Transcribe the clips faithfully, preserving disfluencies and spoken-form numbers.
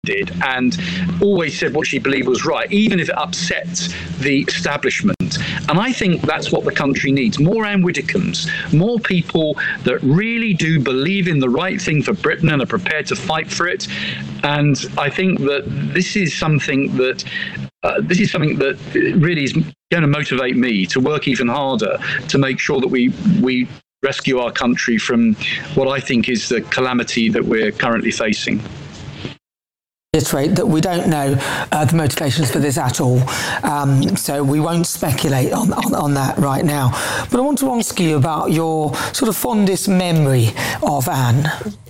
did, and always said what she believed was right, even if it upset the establishment. And I think that's what the country needs. More Anne Widdecombe's, more people that really do believe in the right thing for Britain and are prepared to fight for it. And I think that this is something that uh, this is something that really is going to motivate me to work even harder to make sure that we we rescue our country from what I think is the calamity that we're currently facing. Reiterate that we don't know uh, the motivations for this at all, um, so we won't speculate on, on, on that right now. But I want to ask you about your sort of fondest memory of Anne.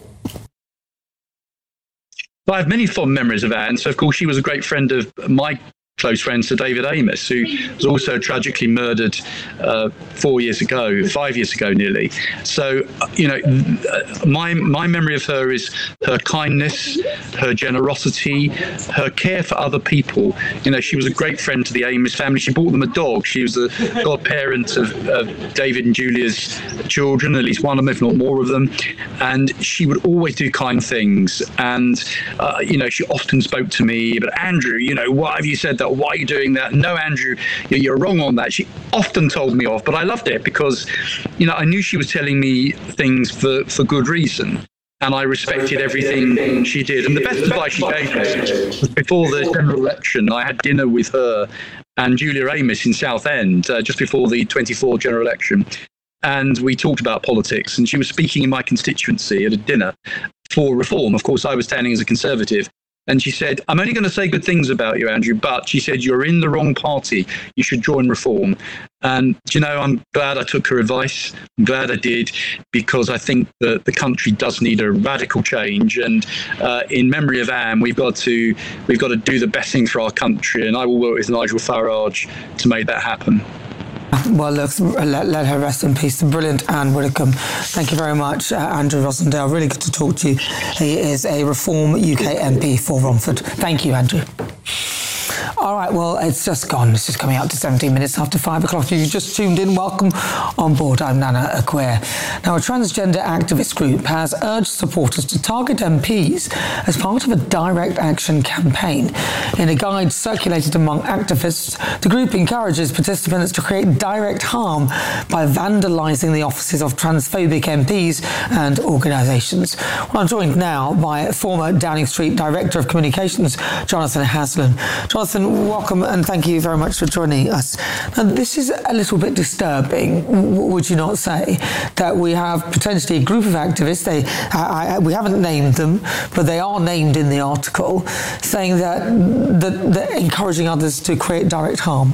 Well, I have many fond memories of Anne. So, of course, she was a great friend of my close friend Sir David Amess, who was also tragically murdered uh, four years ago, five years ago nearly. So, you know, my my memory of her is her kindness, her generosity, her care for other people. You know, she was a great friend to the Amess family. She bought them a dog. She was the godparent of, of David and Julia's children, at least one of them, if not more of them. And she would always do kind things. And, uh, you know, she often spoke to me, but Andrew, you know, why have you said that? Why are you doing that? No, Andrew, you're wrong on that. She often told me off, but I loved it because, you know, I knew she was telling me things for, for good reason. And I respected everything she did. And the best advice she gave me was before the general election. I had dinner with her and Julia Amess in Southend uh, just before the twenty-four general election. And we talked about politics. And she was speaking in my constituency at a dinner for reform. Of course, I was standing as a Conservative. And she said, I'm only going to say good things about you, Andrew, but she said, you're in the wrong party. You should join Reform. And, you know, I'm glad I took her advice. I'm glad I did, because I think that the country does need a radical change. And uh, in memory of Anne, we've got to we've got to do the best thing for our country. And I will work with Nigel Farage to make that happen. Well, look, let, let her rest in peace. The brilliant Anne Widdecombe. Thank you very much, uh, Andrew Rossendale. Really good to talk to you. He is a Reform U K M P for Romford. Thank you, Andrew. All right, well, it's just gone. It's just coming up to seventeen minutes after five o'clock. If you just tuned in, welcome on board. I'm Nana Acquair. Now, a transgender activist group has urged supporters to target M Ps as part of a direct action campaign. In a guide circulated among activists, the group encourages participants to create direct harm by vandalising the offices of transphobic M Ps and organisations. Well, I'm joined now by former Downing Street Director of Communications, Jonathan Haslam. Jonathan, welcome and thank you very much for joining us. Now, this is a little bit disturbing, would you not say, that we have potentially a group of activists, they, I, I, we haven't named them, but they are named in the article, saying that, that, that encouraging others to create direct harm.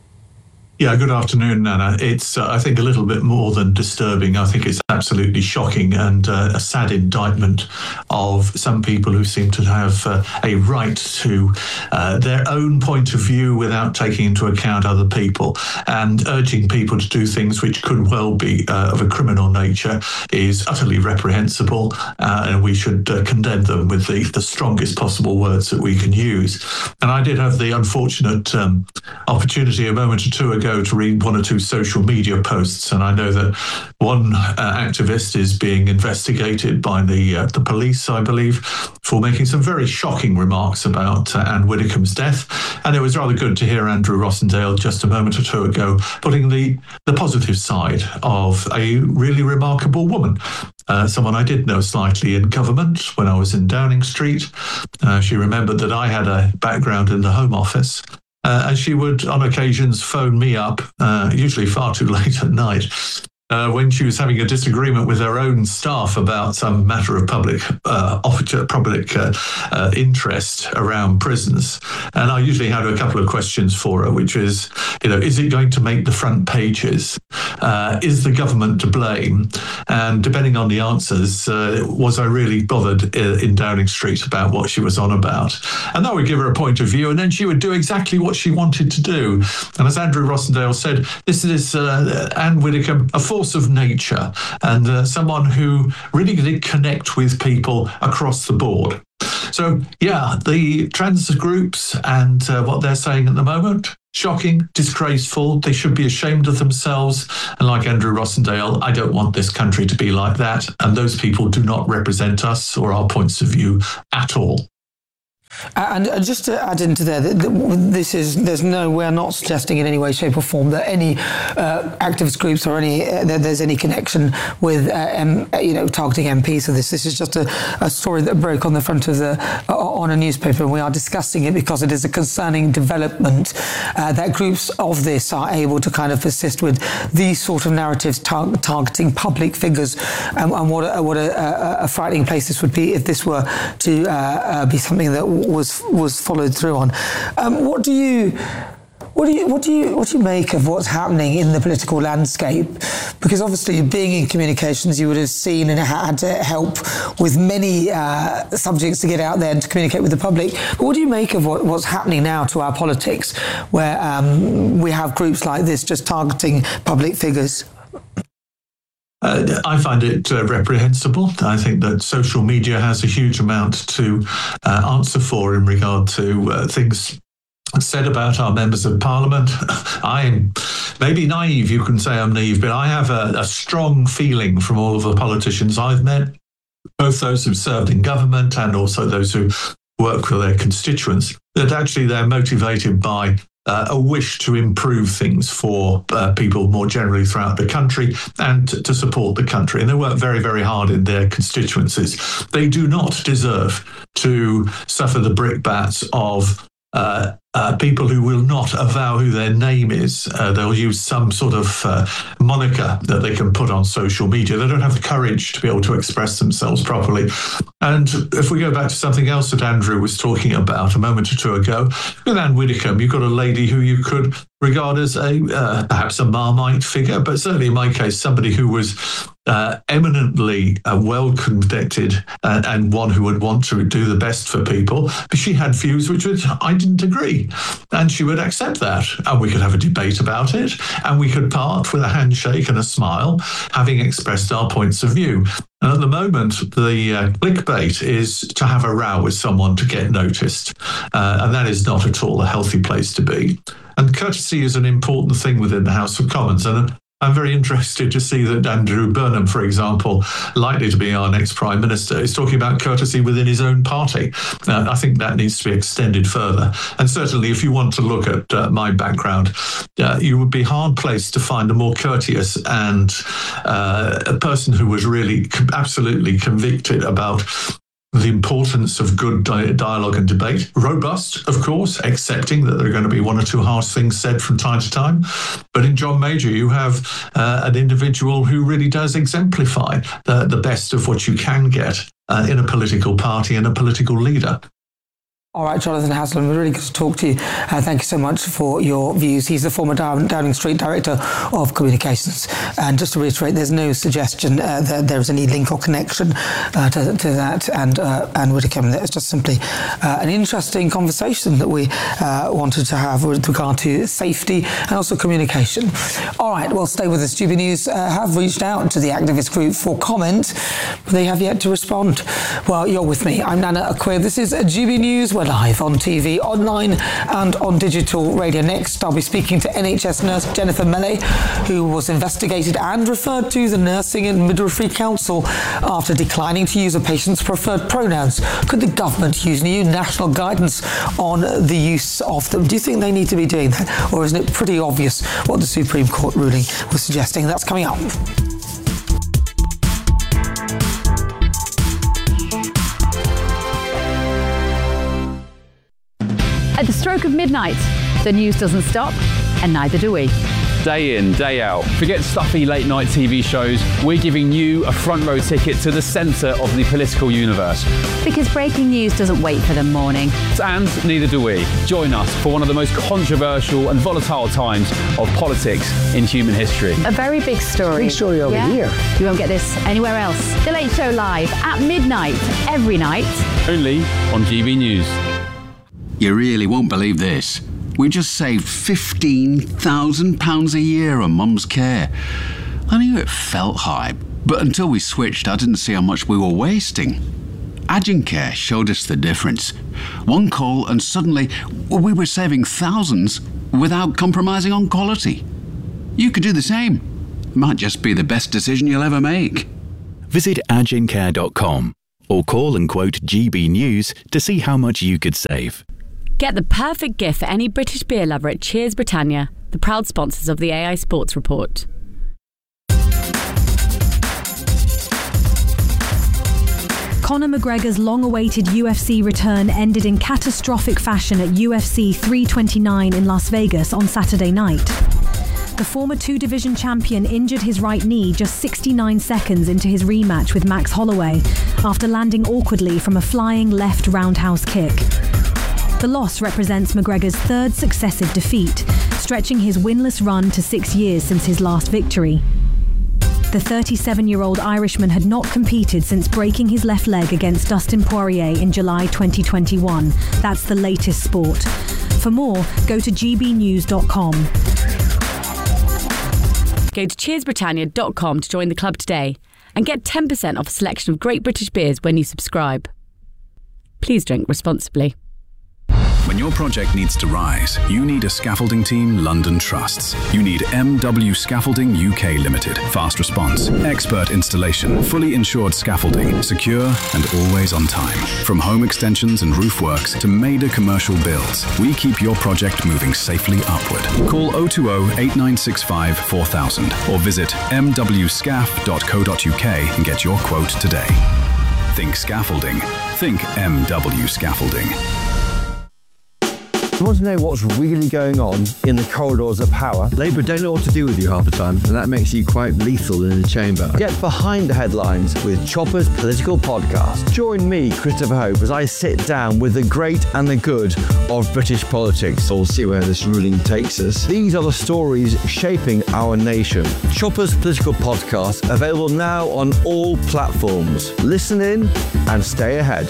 Yeah, good afternoon, Nana. It's, uh, I think, a little bit more than disturbing. I think it's absolutely shocking and uh, a sad indictment of some people who seem to have uh, a right to uh, their own point of view without taking into account other people, and urging people to do things which could well be uh, of a criminal nature is utterly reprehensible, uh, and we should uh, condemn them with the, the strongest possible words that we can use. And I did have the unfortunate um, opportunity a moment or two ago to read one or two social media posts, and I know that one uh, activist is being investigated by the uh, the police, I believe, for making some very shocking remarks about uh, Anne Widdecombe's death. And it was rather good to hear Andrew Rossendale just a moment or two ago putting the the positive side of a really remarkable woman. Uh, someone I did know slightly in government when I was in Downing Street. Uh, she remembered that I had a background in the Home Office. Uh, and she would, on occasions, phone me up, uh, usually far too late at night, uh, when she was having a disagreement with her own staff about some matter of public uh, public uh, uh, interest around prisons. And I usually had a couple of questions for her, which is, you know, is it going to make the front pages? Uh, is the government to blame? And depending on the answers, uh, was I really bothered in Downing Street about what she was on about? And that would give her a point of view, and then she would do exactly what she wanted to do. And as Andrew Rossendale said, this is uh, Anne Widdecombe, a force of nature, and uh, someone who really did connect with people across the board. So, yeah, the trans groups and uh, what they're saying at the moment, shocking, disgraceful. They should be ashamed of themselves. And like Andrew Rossendale, I don't want this country to be like that. And those people do not represent us or our points of view at all. And just to add into there, this is there's no we're not suggesting in any way, shape, or form that any uh, activist groups or any uh, that there's any connection with uh, M, you know targeting M Ps of this. This is just a, a story that broke on the front of the uh, on a newspaper, and we are discussing it because it is a concerning development uh, that groups of this are able to kind of persist with these sort of narratives tar- targeting public figures, um, and what a, what a, a, a frightening place this would be if this were to uh, uh, be something that was was followed through on. Um, what do you? What do you what do you what do you make of what's happening in the political landscape? Because obviously, being in communications, you would have seen and had to help with many uh, subjects to get out there and to communicate with the public. But what do you make of what, what's happening now to our politics, where um, we have groups like this just targeting public figures? Uh, I find it uh, reprehensible. I think that social media has a huge amount to uh, answer for in regard to uh, things said about our members of parliament. I'm maybe naive, you can say I'm naive, but I have a, a strong feeling from all of the politicians I've met, both those who've served in government and also those who work for their constituents, that actually they're motivated by Uh, a wish to improve things for uh, people more generally throughout the country and to, to support the country. And they work very, very hard in their constituencies. They do not deserve to suffer the brickbats of uh, uh, people who will not avow who their name is. Uh, they'll use some sort of uh, moniker that they can put on social media. They don't have the courage to be able to express themselves properly. And if we go back to something else that Andrew was talking about a moment or two ago, with Anne Widdecombe, you've got a lady who you could regard as a uh, perhaps a Marmite figure, but certainly in my case, somebody who was uh, eminently uh, well-connected uh, and one who would want to do the best for people. But she had views which would, I didn't agree, and she would accept that. And we could have a debate about it, and we could part with a handshake and a smile, having expressed our points of view. And at the moment, the uh, clickbait is to have a row with someone to get noticed. Uh, and that is not at all a healthy place to be. And courtesy is an important thing within the House of Commons. And I'm very interested to see that Andrew Burnham, for example, likely to be our next Prime Minister, is talking about courtesy within his own party. Uh, I think that needs to be extended further. And certainly, if you want to look at uh, my background, uh, you would be hard-placed to find a more courteous and uh, a person who was really absolutely convicted about the importance of good di- dialogue and debate. Robust, of course, accepting that there are going to be one or two harsh things said from time to time. But in John Major, you have uh, an individual who really does exemplify the, the best of what you can get uh, in a political party and a political leader. All right, Jonathan Haslam, really good to talk to you. Uh, thank you so much for your views. He's the former Down, Downing Street Director of Communications. And just to reiterate, there's no suggestion uh, that there's any link or connection uh, to, to that and uh, and Widdecombe. It's just simply uh, an interesting conversation that we uh, wanted to have with regard to safety and also communication. All right, well, stay with us. G B News uh, have reached out to the activist group for comment, but they have yet to respond. Well, you're with me. I'm Nana Akwe. This is G B News. We're live on T V, online and on digital radio. Next, I'll be speaking to N H S nurse Jennifer Melley, who was investigated and referred to the Nursing and Midwifery Council after declining to use a patient's preferred pronouns. Could the government use new national guidance on the use of them? Do you think they need to be doing that? Or isn't it pretty obvious what the Supreme Court ruling was suggesting? That's coming up. At the stroke of midnight, the news doesn't stop, and neither do we. Day in, day out. Forget stuffy late night T V shows. We're giving you a front row ticket to the centre of the political universe. Because breaking news doesn't wait for the morning. And neither do we. Join us for one of the most controversial and volatile times of politics in human history. A very big story. Big story over yeah? here. You won't get this anywhere else. The Late Show live at midnight, every night. Only on G B News. You really won't believe this. We just saved fifteen thousand pounds a year on Mum's care. I knew it felt high, but until we switched, I didn't see how much we were wasting. Agencare showed us the difference. One call and suddenly we were saving thousands without compromising on quality. You could do the same. Might just be the best decision you'll ever make. Visit agencare dot com or call and quote G B News to see how much you could save. Get the perfect gift for any British beer lover at Cheers Britannia, the proud sponsors of the A I Sports Report. Conor McGregor's long-awaited U F C return ended in catastrophic fashion at U F C three twenty-nine in Las Vegas on Saturday night. The former two-division champion injured his right knee just sixty-nine seconds into his rematch with Max Holloway after landing awkwardly from a flying left roundhouse kick. The loss represents McGregor's third successive defeat, stretching his winless run to six years since his last victory. The thirty-seven-year-old Irishman had not competed since breaking his left leg against Dustin Poirier in July twenty twenty-one. That's the latest sport. For more, go to g b news dot com. Go to cheers britannia dot com to join the club today and get ten percent off a selection of great British beers when you subscribe. Please drink responsibly. When your project needs to rise, you need a scaffolding team London trusts. You need M W Scaffolding U K Limited. Fast response, expert installation, fully insured scaffolding, secure and always on time. From home extensions and roof works to major commercial builds, we keep your project moving safely upward. Call oh two oh, eight nine six five, four thousand or visit m w scaff dot co dot u k and get your quote today. Think scaffolding. Think M W Scaffolding. You want to know what's really going on in the corridors of power? Labour don't know what to do with you half the time, and that makes you quite lethal in the chamber. Get behind the headlines with Chopper's Political Podcast. Join me, Christopher Hope, as I sit down with the great and the good of British politics. We'll see where this ruling takes us. These are the stories shaping our nation. Chopper's Political Podcast, available now on all platforms. Listen in and stay ahead.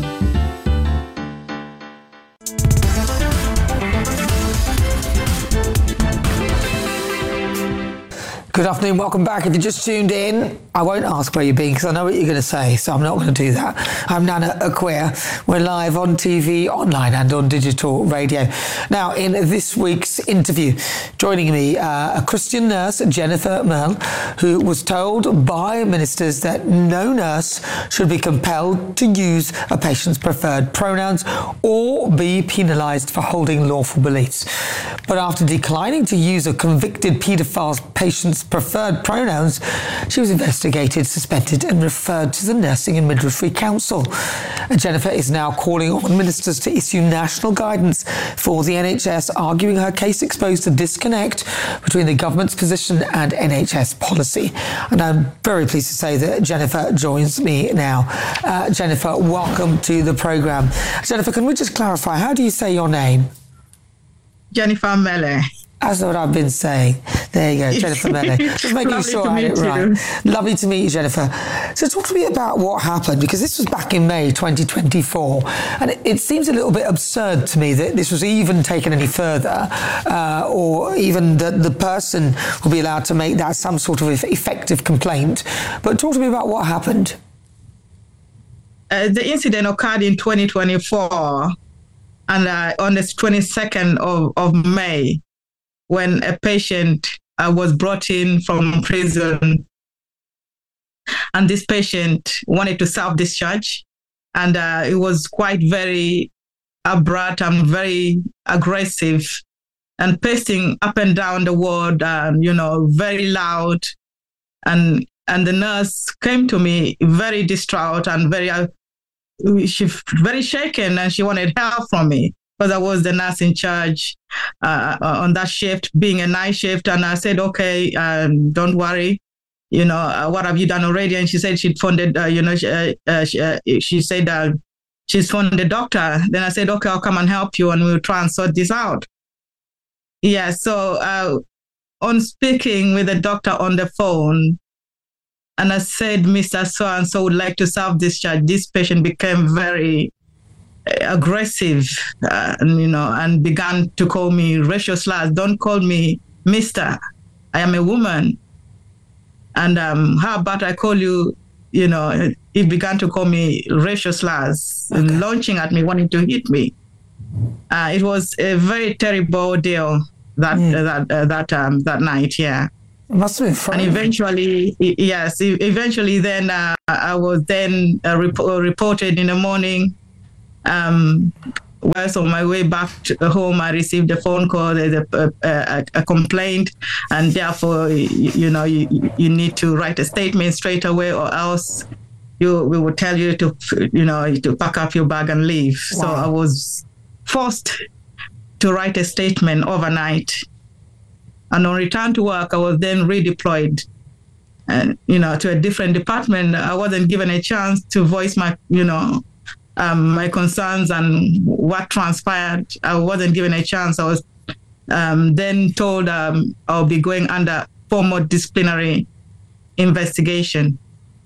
Good afternoon, welcome back. If you just tuned in, I won't ask where you've been because I know what you're going to say, so I'm not going to do that. I'm Nana Acquia. We're live on T V, online and on digital radio. Now, in this week's interview, joining me, uh, a Christian nurse, Jennifer Merle, who was told by ministers that no nurse should be compelled to use a patient's preferred pronouns or be penalised for holding lawful beliefs. But after declining to use a convicted paedophile's patient's preferred pronouns, she was investigated, suspended and referred to the Nursing and Midwifery Council. And Jennifer is now calling on ministers to issue national guidance for the N H S, arguing her case exposed a disconnect between the government's position and N H S policy. And I'm very pleased to say that Jennifer joins me now. Uh, Jennifer, welcome to the programme. Jennifer, can we just clarify, how do you say your name? Jennifer Mele. That's what I've been saying. There you go, Jennifer Mele. Just making sure I had it right. Lovely to meet you, Jennifer. So talk to me about what happened, because this was back in May twenty twenty-four, and it, it seems a little bit absurd to me that this was even taken any further, uh, or even that the person will be allowed to make that some sort of effective complaint. But talk to me about what happened. Uh, the incident occurred in twenty twenty-four, and uh, on the twenty-second of, of May, when a patient uh, was brought in from prison, and this patient wanted to self-discharge, and uh, it was quite very abrupt and very aggressive, and pacing up and down the ward, um, you know, very loud, and and the nurse came to me very distraught and very, uh, she very shaken, and she wanted help from me, because I was the nurse in charge uh, on that shift, being a night shift. And I said, okay, um, don't worry. You know, uh, what have you done already? And she said she'd phoned, uh, you know, she, uh, uh, she, uh, she said uh, she's phoned the doctor. Then I said, okay, I'll come and help you and we'll try and sort this out. Yeah, so uh, on speaking with the doctor on the phone, and I said, Mister So-and-so would like to self-discharge, this patient became very aggressive, uh, and, you know, and began to call me racial slurs. Don't call me Mister I am a woman. And um, how about I call you, you know, he began to call me racial slurs, okay, and launching at me, wanting to hit me. Uh, it was a very terrible deal that mm. uh, that uh, that um, that night. Yeah. It must have been fun. And eventually, yes, eventually then uh, I was then uh, rep- reported in the morning. Um, whilst on my way back to home, I received a phone call, there's a, a, a complaint, and therefore, you, you know, you, you need to write a statement straight away, or else you we will tell you to, you know, to pack up your bag and leave. Wow. So I was forced to write a statement overnight. And on return to work, I was then redeployed, and you know, to a different department. I wasn't given a chance to voice my, you know, um, my concerns and what transpired. I wasn't given a chance. I was um, then told um, I'll be going under formal disciplinary investigation.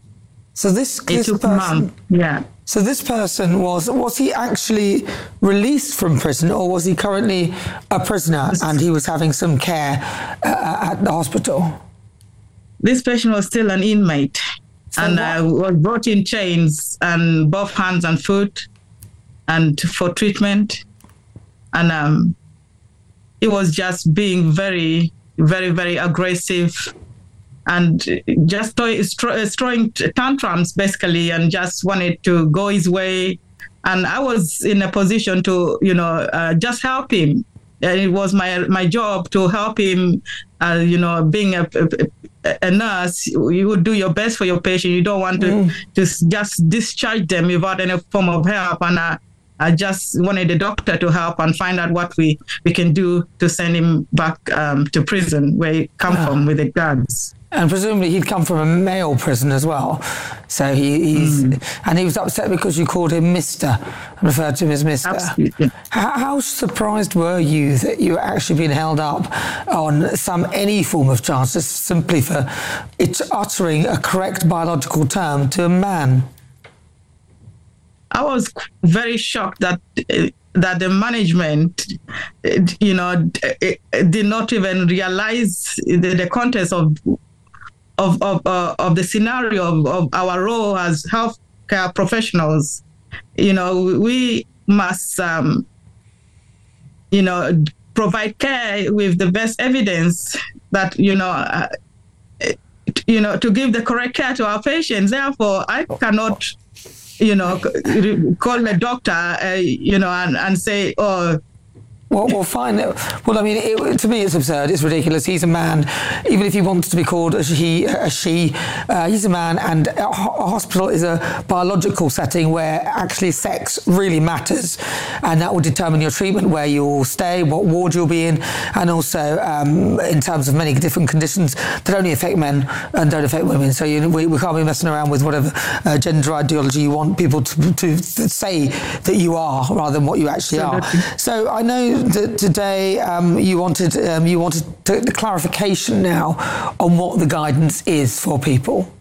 So this, this it took person, months. Yeah. So this person was, was he actually released from prison, or was he currently a prisoner and he was having some care uh, at the hospital? This patient was still an inmate, so and uh, was brought in chains and both hands and foot and for treatment. And um, he was just being very, very, very aggressive and just throwing tantrums, basically, and just wanted to go his way. And I was in a position to, you know, uh, just help him. And it was my my job to help him, uh, you know, being a, a, a nurse, you would do your best for your patient. You don't want to, mm. to just discharge them without any form of help. And I, I just wanted the doctor to help and find out what we, we can do to send him back um, to prison, where he come yeah. from with the guards. And presumably he'd come from a male prison as well. So he, he's... Mm. And he was upset because you called him Mister and referred to him as Mister Absolutely. How, how surprised were you that you were actually being held up on some any form of charge just simply for it uttering a correct biological term to a man? I was very shocked that... Uh, that the management, you know, did not even realize the, the context of of of, uh, of the scenario of, of our role as healthcare professionals. You know, we must, um, you know, provide care with the best evidence that, you know, uh, you know, to give the correct care to our patients. Therefore, I cannot, you know, call a doctor, uh, you know, and, and say, oh, Well, well, fine. Well, I mean, it, to me, it's absurd. It's ridiculous. He's a man. Even if he wants to be called a he, a she, uh, he's a man. And a, a hospital is a biological setting where actually sex really matters, and that will determine your treatment, where you'll stay, what ward you'll be in, and also um, in terms of many different conditions that only affect men and don't affect women. So you, we, we can't be messing around with whatever uh, gender ideology you want people to, to say that you are, rather than what you actually are. So I know that today um, you wanted um, you wanted to, the clarification now on what the guidance is for people.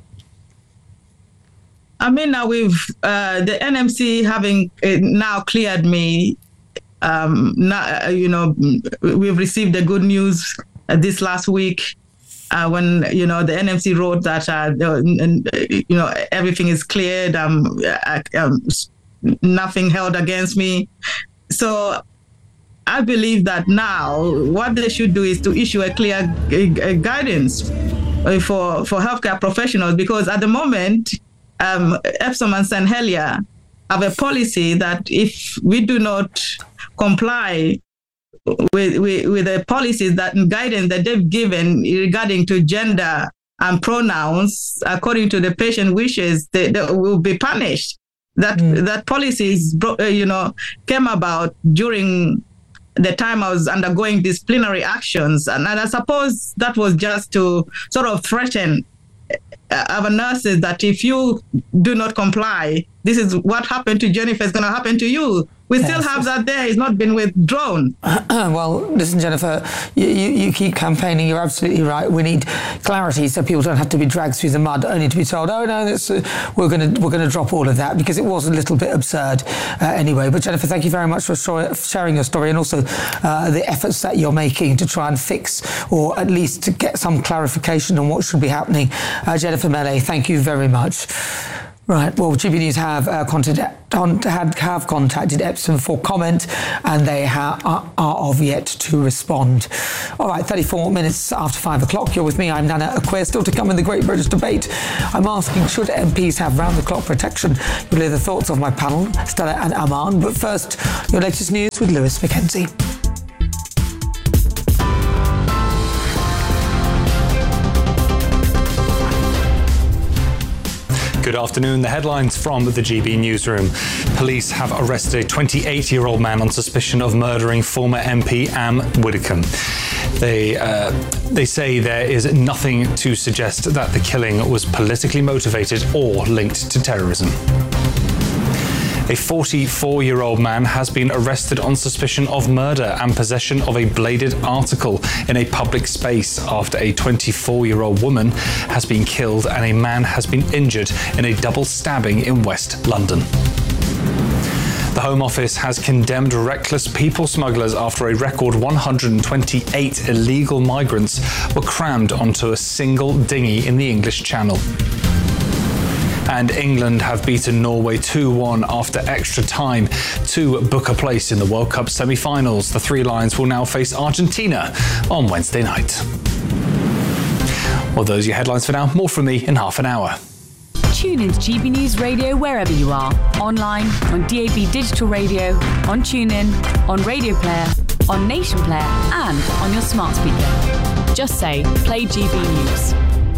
I mean, now we've uh, the N M C having uh, now cleared me. Um, now, you know, we've received the good news uh, this last week uh, when you know the N M C wrote that uh, the, you know everything is cleared. Um, uh, um, nothing held against me. So I believe that now what they should do is to issue a clear uh, guidance for, for healthcare professionals, because at the moment, um, Epsom and Saint Helier have a policy that if we do not comply with, with, with the policies that guidance that they've given regarding to gender and pronouns, according to the patient wishes, they, they will be punished. That mm. that policies, you know, came about during the time I was undergoing disciplinary actions. And, and I suppose that was just to sort of threaten our nurses that if you do not comply, this is what happened to Jennifer is going to happen to you. We yes. still have that there. It's not been withdrawn. Well, listen, Jennifer, you, you, you keep campaigning. You're absolutely right. We need clarity so people don't have to be dragged through the mud only to be told, oh, no, that's, uh, we're going to we're going to drop all of that, because it was a little bit absurd uh, anyway. But, Jennifer, thank you very much for sharing your story, and also uh, the efforts that you're making to try and fix, or at least to get some clarification on what should be happening. Uh, Jennifer Mellé, thank you very much. Right. Well, G B News have uh, contact, had, have contacted Epsom for comment, and they ha- are, are of yet to respond. All right, thirty-four minutes after five o'clock. You're with me. I'm Nana Acquair. Still to come in the Great British Debate. I'm asking, should M Ps have round-the-clock protection? You'll hear the thoughts of my panel, Stella and Aman. But first, your latest news with Lewis Mackenzie. Good afternoon. The headlines from the G B newsroom. Police have arrested a twenty-eight-year-old man on suspicion of murdering former M P Anne Widdecombe. They uh, they say there is nothing to suggest that the killing was politically motivated or linked to terrorism. A forty-four-year-old man has been arrested on suspicion of murder and possession of a bladed article in a public space after a twenty-four-year-old woman has been killed and a man has been injured in a double stabbing in West London. The Home Office has condemned reckless people smugglers after a record one hundred twenty-eight illegal migrants were crammed onto a single dinghy in the English Channel. And England have beaten Norway two one after extra time to book a place in the World Cup semi-finals. The Three Lions will now face Argentina on Wednesday night. Well, those are your headlines for now. More from me in half an hour. Tune into G B News Radio wherever you are. Online, on D A B Digital Radio, on TuneIn, on Radio Player, on Nation Player, and on your smart speaker. Just say, play G B News.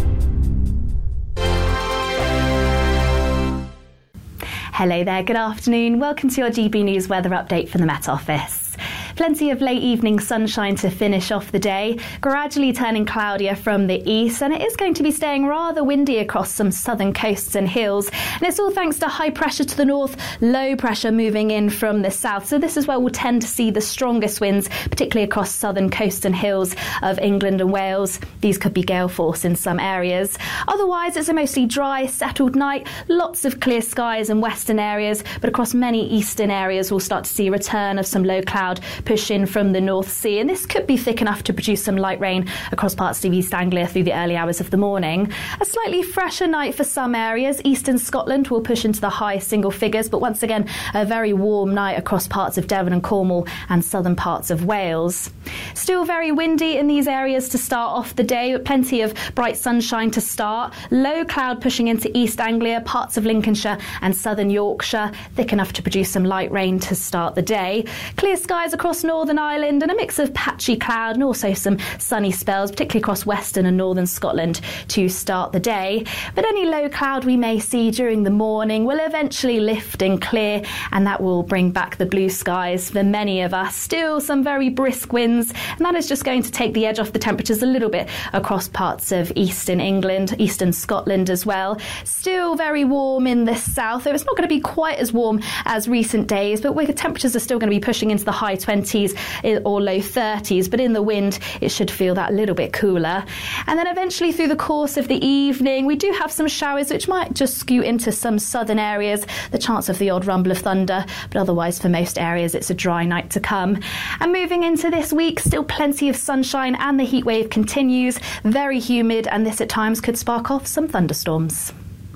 Hello there, good afternoon. Welcome to your G B News weather update from the Met Office. Plenty of late evening sunshine to finish off the day, gradually turning cloudier from the east, and it is going to be staying rather windy across some southern coasts and hills. And it's all thanks to high pressure to the north, low pressure moving in from the south. So this is where we'll tend to see the strongest winds, particularly across southern coasts and hills of England and Wales. These could be gale force in some areas. Otherwise, it's a mostly dry, settled night, lots of clear skies in western areas, but across many eastern areas we'll start to see a return of some low cloud push in from the North Sea, and this could be thick enough to produce some light rain across parts of East Anglia through the early hours of the morning. A slightly fresher night for some areas. Eastern Scotland will push into the high single figures, but once again a very warm night across parts of Devon and Cornwall and southern parts of Wales. Still very windy in these areas to start off the day, but plenty of bright sunshine to start. Low cloud pushing into East Anglia, parts of Lincolnshire and southern Yorkshire, thick enough to produce some light rain to start the day. Clear skies across Northern Ireland and a mix of patchy cloud and also some sunny spells, particularly across western and northern Scotland to start the day. But any low cloud we may see during the morning will eventually lift and clear, and that will bring back the blue skies for many of us. Still some very brisk winds, and that is just going to take the edge off the temperatures a little bit across parts of eastern England, eastern Scotland as well. Still very warm in the south, though it's not going to be quite as warm as recent days, but where temperatures are still going to be pushing into the high twenties or low thirties, but in the wind it should feel that little bit cooler. And then eventually through the course of the evening we do have some showers which might just skew into some southern areas, the chance of the odd rumble of thunder, but otherwise for most areas it's a dry night to come. And moving into this week, still plenty of sunshine and the heat wave continues, very humid, and this at times could spark off some thunderstorms.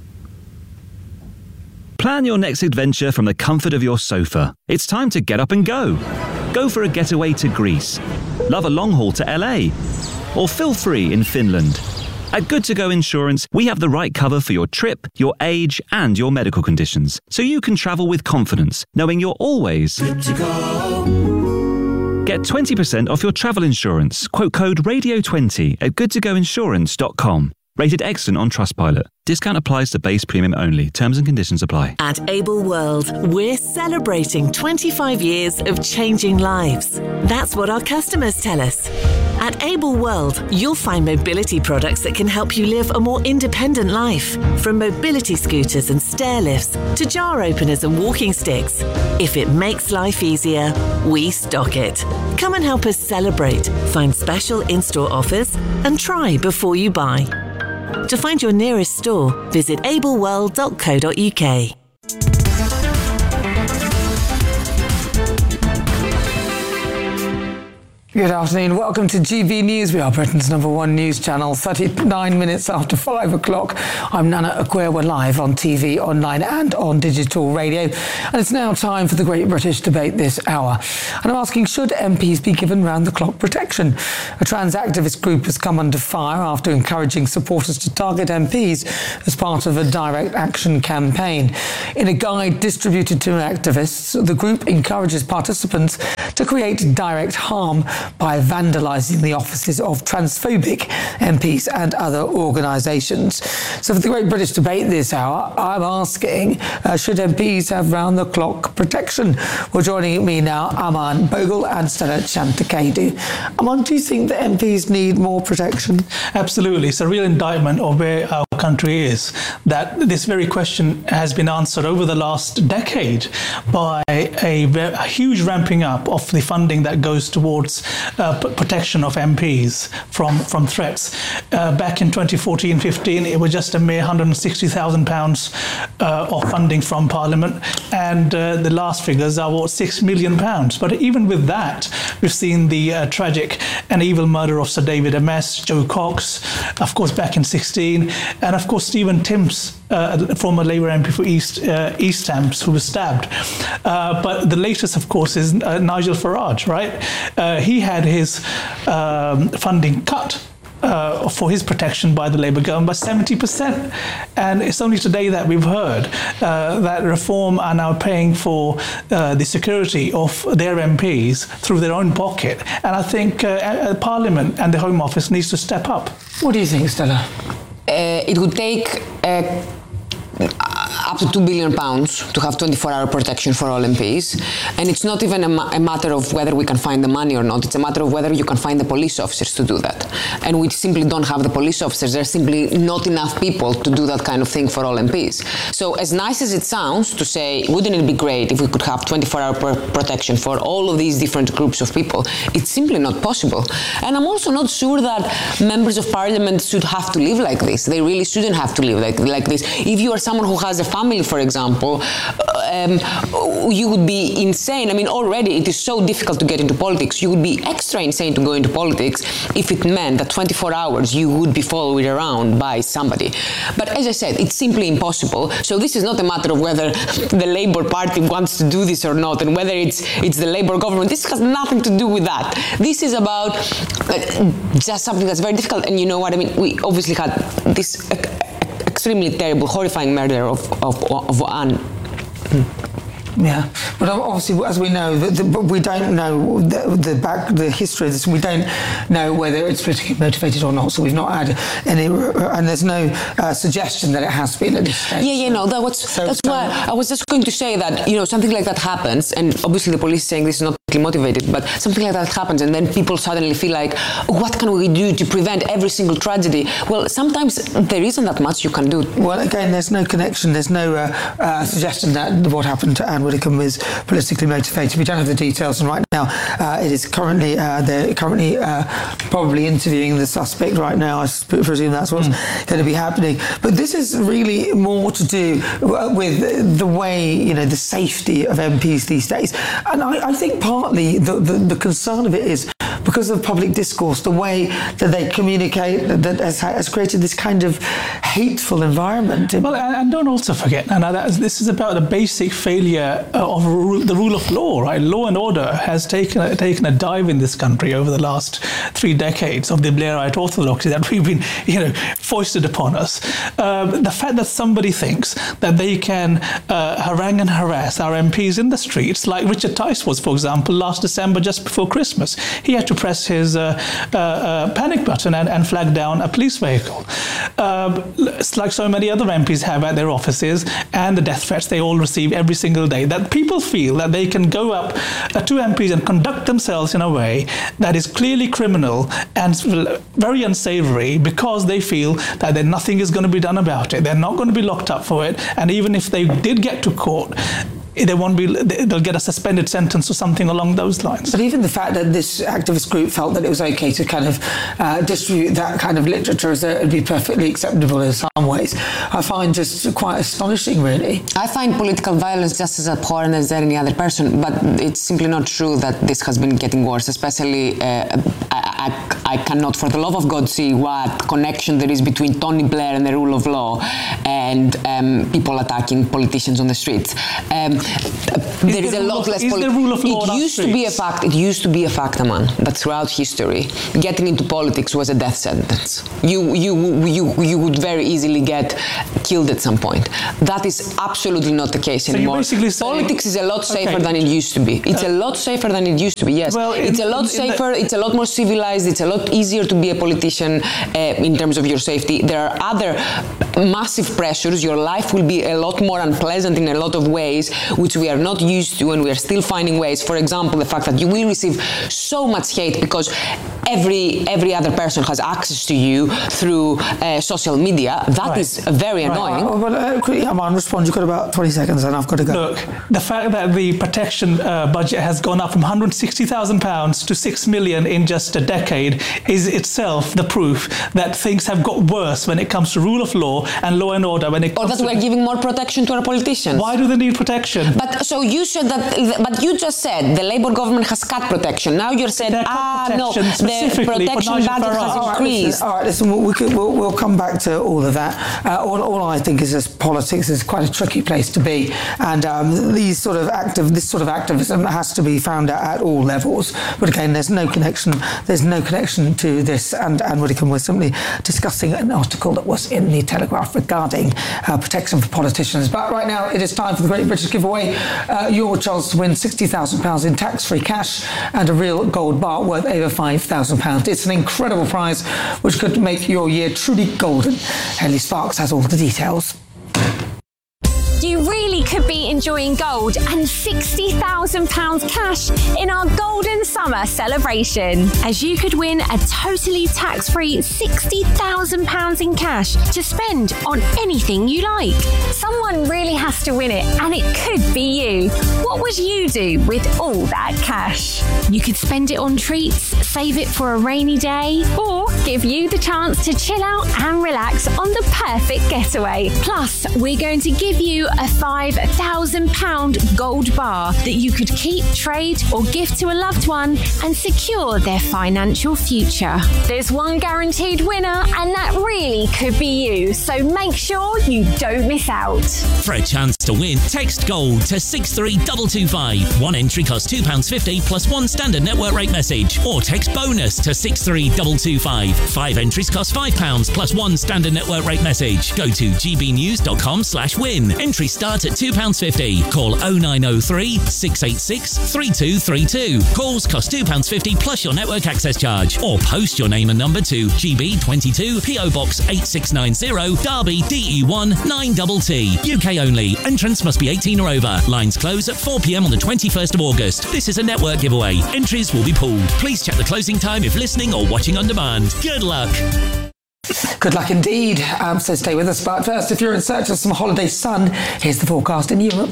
Plan your next adventure from the comfort of your sofa. It's time to get up and go. Go for a getaway to Greece. Love a long haul to L A. Or feel free in Finland. At Good To Go Insurance, we have the right cover for your trip, your age, and your medical conditions, so you can travel with confidence, knowing you're always good to go. Get twenty percent off your travel insurance. Quote code radio twenty at good to go insurance dot com. Rated excellent on Trustpilot. Discount applies to base premium only. Terms and conditions apply. At Able World, we're celebrating twenty-five years of changing lives. That's what our customers tell us. At Able World, you'll find mobility products that can help you live a more independent life. From mobility scooters and stair lifts to jar openers and walking sticks. If it makes life easier, we stock it. Come and help us celebrate. Find special in-store offers and try before you buy. To find your nearest store, visit able world dot co dot u k. Good afternoon. Welcome to G B News. We are Britain's number one news channel. thirty-nine minutes after five o'clock. I'm Nana Akwe. We're live on T V, online and on digital radio. And it's now time for the Great British Debate this hour. And I'm asking, should M Ps be given round-the-clock protection? A trans activist group has come under fire after encouraging supporters to target M Ps as part of a direct action campaign. In a guide distributed to activists, the group encourages participants to create direct harm by vandalising the offices of transphobic M Ps and other organisations. So for the Great British Debate this hour, I'm asking, uh, should M Ps have round-the-clock protection? Well, joining me now, Aman Bogle and Stella Chantakadu. Aman, do you think that M Ps need more protection? Absolutely. It's a real indictment of where our country is, that this very question has been answered over the last decade by a, a huge ramping up of the funding that goes towards uh, p- protection of M Ps from, from threats. Uh, back in twenty fourteen fifteen, it was just a mere one hundred sixty thousand pounds uh, of funding from Parliament, and uh, the last figures are, what, six million pounds. But even with that, we've seen the uh, tragic and evil murder of Sir David Amess, Joe Cox, of course, back in sixteen, and of course, Stephen Timms, uh, former Labour M P for East uh, East Thames, who was stabbed. Uh, but the latest, of course, is uh, Nigel Farage, right? Uh, he had his um, funding cut Uh, for his protection by the Labour government by seventy percent. And it's only today that we've heard uh, that Reform are now paying for uh, the security of their M Ps through their own pocket. And I think uh, Parliament and the Home Office needs to step up. What do you think, Stella? Uh, it would take uh, up to two billion pounds to have twenty-four hour protection for all M Ps. And it's not even a, ma- a matter of whether we can find the money or not. It's a matter of whether you can find the police officers to do that. And we simply don't have the police officers. There's simply not enough people to do that kind of thing for all M Ps. So as nice as it sounds to say, wouldn't it be great if we could have twenty-four hour pr- protection for all of these different groups of people? It's simply not possible. And I'm also not sure that members of Parliament should have to live like this. They really shouldn't have to live like, like this. If you are someone who has a family, for example, um, you would be insane. I mean, already it is so difficult to get into politics. You would be extra insane to go into politics if it meant that twenty-four hours you would be followed around by somebody. But as I said, it's simply impossible. So this is not a matter of whether the Labour Party wants to do this or not, and whether it's it's the Labour government. This has nothing to do with that. This is about uh, just something that's very difficult. And you know what I mean? We obviously had this uh, extremely terrible, horrifying murder of, of, of Anne. Yeah, but obviously, as we know, the, the, we don't know the, the back, the history of this. We don't know whether it's politically motivated or not. So we've not had any, and there's no uh, suggestion that it has been at this stage. Yeah, yeah, no, that was, so, that's so, why I was just going to say that, you know, something like that happens, and obviously the police is saying this is not politically motivated, but something like that happens, and then people suddenly feel like, oh, what can we do to prevent every single tragedy? Well, sometimes there isn't that much you can do. Well, again, there's no connection. There's no uh, uh, suggestion that what happened to Anne Widdecombe is politically motivated. We don't have the details, and right now uh, it is currently uh, they're currently uh, probably interviewing the suspect right now. I presume that's what's mm. going to be happening. But this is really more to do with the way, you know, the safety of M Ps these days, and I, I think partly the, the the concern of it is because of public discourse, the way that they communicate that has, has created this kind of hateful environment. Well, and don't also forget, Anna, that this is about the basic failure of the rule of law, right? Law and order has taken a, taken a dive in this country over the last three decades of the Blairite orthodoxy that we've been, you know, foisted upon us. Um, the fact that somebody thinks that they can uh, harangue and harass our M Ps in the streets, like Richard Tice was, for example, last December just before Christmas, he had to press his uh, uh, uh, panic button and, and flag down a police vehicle. Uh, it's like so many other M Ps have at their offices, and the death threats they all receive every single day, that people feel that they can go up uh, to M Ps and conduct themselves in a way that is clearly criminal and very unsavory because they feel that then nothing is going to be done about it. They're not going to be locked up for it. And even if they did get to court, they won't be, they'll get a suspended sentence or something along those lines. But even the fact that this activist group felt that it was okay to kind of uh, distribute that kind of literature as though it would be perfectly acceptable in some ways, I find just quite astonishing, really. I find political violence just as abhorrent as any other person, but it's simply not true that this has been getting worse, especially uh, I, I, I cannot for the love of God see what connection there is between Tony Blair and the rule of law and um, people attacking politicians on the streets. Um, there is, is a lot of, less. Is poli- the rule of law it used to be a fact. It used to be a fact, man. That throughout history, getting into politics was a death sentence. You you you you would very easily get killed at some point. That is absolutely not the case so anymore. Saying, politics is a lot safer okay. than it used to be. It's uh, a lot safer than it used to be. Yes, well, in, it's a lot safer. The, it's a lot more civilized. It's a lot easier to be a politician uh, in terms of your safety. There are other massive pressures. Your life will be a lot more unpleasant in a lot of ways, which we are not used to, and we are still finding ways. For example, the fact that you will receive so much hate because every every other person has access to you through uh, social media. That right. is very right. annoying. Uh, well, uh, come on, respond. You've got about twenty seconds, and I've got to go. Look, the fact that the protection uh, budget has gone up from one hundred sixty thousand pounds to six million in just a decade is itself the proof that things have got worse when it comes to rule of law and law and order. When it or comes that to we're giving more protection to our politicians. Why do they need protection? But so you said that. But you just said the Labour government has cut protection. Now you're saying ah no, the protection budget has all right, increased. Listen, all right, listen. We could, we'll, we'll come back to all of that. Uh, all, all I think is this politics is quite a tricky place to be, and um, these sort of active, this sort of activism has to be found at, at all levels. But again, there's no connection. There's no connection to this. And Anne Widdecombe was simply discussing an article that was in the Telegraph regarding uh, protection for politicians. But right now, it is time for the Great British Giveaway. Uh, your chance to win sixty thousand pounds in tax-free cash and a real gold bar worth over five thousand pounds. It's an incredible prize which could make your year truly golden. Henley Sparks has all the details. You really could be enjoying gold and sixty thousand pounds cash in our Golden Summer celebration, as you could win a totally tax-free sixty thousand pounds in cash to spend on anything you like. Someone really has to win it, and it could be you. What would you do with all that cash? You could spend it on treats, save it for a rainy day, or give you the chance to chill out and relax on the perfect getaway. Plus, we're going to give you a five thousand pounds gold bar that you could keep, trade or gift to a loved one and secure their financial future. There's one guaranteed winner, and that really could be you, so make sure you don't miss out. For a chance to win, text GOLD to six three two two five. One entry costs two pounds fifty plus one standard network rate message, or text BONUS to six three two two five. Five entries cost five pounds plus one standard network rate message. Go to gbnews.com slash win. Entry start at two pounds fifty. Call oh nine oh three, six eight six, three two three two. Calls cost two pounds fifty plus your network access charge. Or post your name and number to G B twenty-two, P O Box eight six nine zero, Derby, D E one nine T T. U K only. Entrance must be eighteen or over. Lines close at four p.m. on the twenty-first of August. This is a network giveaway. Entries will be pulled. Please check the closing time if listening or watching on demand. Good luck. Good luck indeed. Um, so stay with us. But first, if you're in search of some holiday sun, here's the forecast in Europe.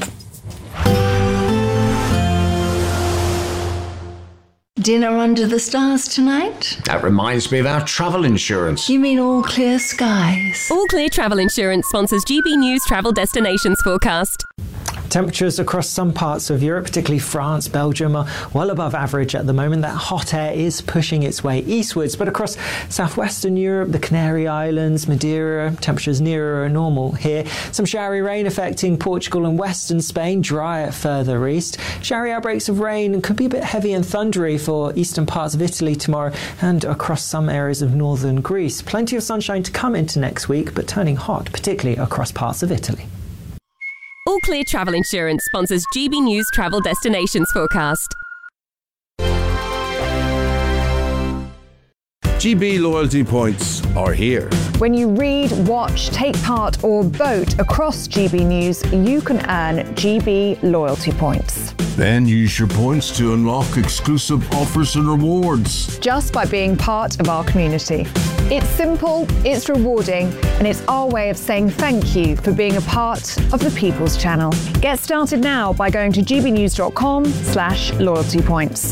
Dinner under the stars tonight? That reminds me of our travel insurance. You mean all clear skies? All Clear Travel Insurance sponsors G B News Travel Destinations Forecast. Temperatures across some parts of Europe, particularly France, Belgium, are well above average at the moment. That hot air is pushing its way eastwards, but across southwestern Europe, the Canary Islands, Madeira, temperatures nearer normal here. Some showery rain affecting Portugal and western Spain, drier further east. Showery outbreaks of rain could be a bit heavy and thundery for eastern parts of Italy tomorrow and across some areas of northern Greece. Plenty of sunshine to come into next week, but turning hot, particularly across parts of Italy. All Clear Travel Insurance sponsors G B News Travel Destinations Forecast. G B loyalty points are here. When you read, watch, take part or vote across G B News, you can earn G B loyalty points. Then use your points to unlock exclusive offers and rewards. Just by being part of our community. It's simple, it's rewarding, and it's our way of saying thank you for being a part of the People's Channel. Get started now by going to gbnews.com slash loyalty points.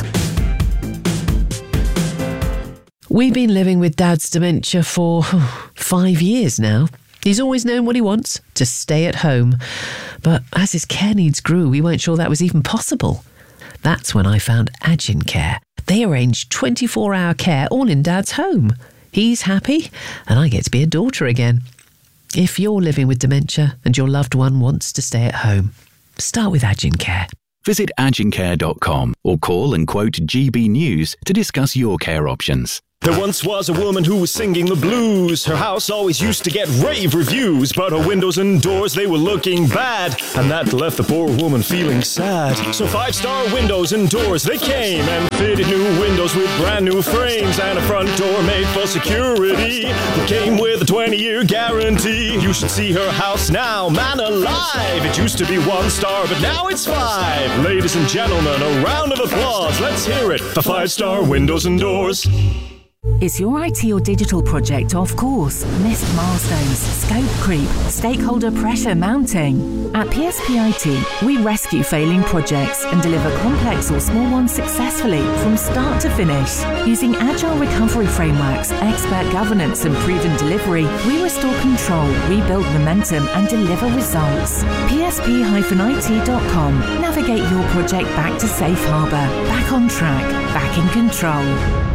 We've been living with Dad's dementia for oh, five years now. He's always known what he wants, to stay at home. But as his care needs grew, we weren't sure that was even possible. That's when I found Agin Care. They arrange twenty-four hour care all in Dad's home. He's happy, and I get to be a daughter again. If you're living with dementia and your loved one wants to stay at home, start with Agin Care. Visit agin care dot com or call and quote G B News to discuss your care options. There once was a woman who was singing the blues. Her house always used to get rave reviews, but her windows and doors, they were looking bad, and that left the poor woman feeling sad. So five-star windows and doors, they came and fitted new windows with brand new frames and a front door made for security. It came with a twenty-year guarantee. You should see her house now, man alive. It used to be one star, but now it's five. Ladies and gentlemen, a round of applause. Let's hear it for five-star windows and doors. Is your I T or digital project off course? Missed milestones, scope creep, stakeholder pressure mounting? At P S P I T, we rescue failing projects and deliver complex or small ones successfully from start to finish. Using agile recovery frameworks, expert governance and proven delivery, we restore control, rebuild momentum and deliver results. P S P I T dot com. Navigate your project back to safe harbour, back on track, back in control.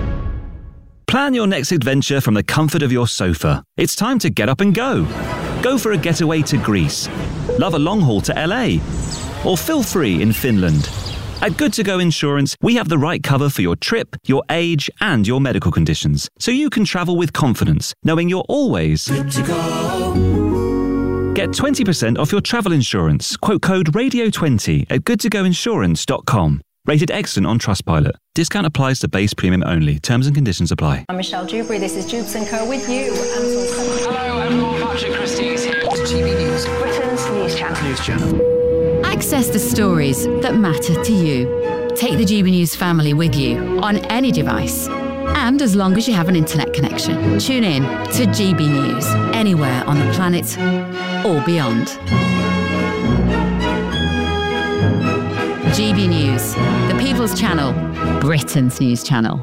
Plan your next adventure from the comfort of your sofa. It's time to get up and go. Go for a getaway to Greece. Love a long haul to L A. Or feel free in Finland. At Good To Go Insurance, we have the right cover for your trip, your age, and your medical conditions, so you can travel with confidence, knowing you're always good to go. Get twenty percent off your travel insurance. Quote code radio twenty at good to go insurance dot com. Rated excellent on Trustpilot. Discount applies to base premium only. Terms and conditions apply. I'm Michelle Dewberry. This is Jubes and Co. with you. Hello, everyone. Patrick Christie's here. It's G B News, Britain's news channel. News channel. Access the stories that matter to you. Take the G B News family with you on any device. And as long as you have an internet connection, tune in to G B News anywhere on the planet or beyond. G B News, the People's Channel, Britain's news channel.